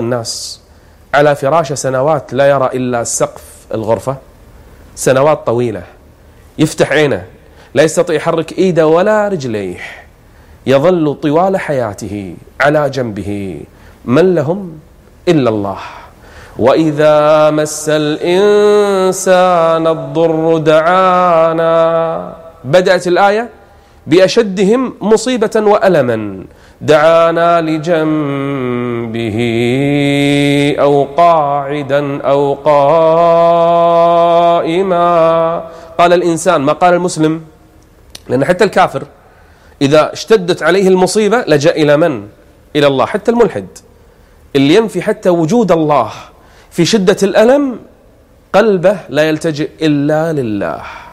الناس على فراشه سنوات لا يرى إلا سقف الغرفة، سنوات طويلة، يفتح عينه لا يستطيع يحرك إيده ولا رجليه، يظل طوال حياته على جنبه، من لهم إلا الله. وإذا مس الإنسان الضر دعانا، بدأت الآية بأشدهم مصيبة وألما، دعانا لجنبه أو قاعدا أو قائما. قال الإنسان، ما قال المسلم، لأن حتى الكافر إذا اشتدت عليه المصيبة لجأ إلى من؟ إلى الله. حتى الملحد اللي ينفي حتى وجود الله في شدة الألم قلبه لا يلتجئ إلا لله.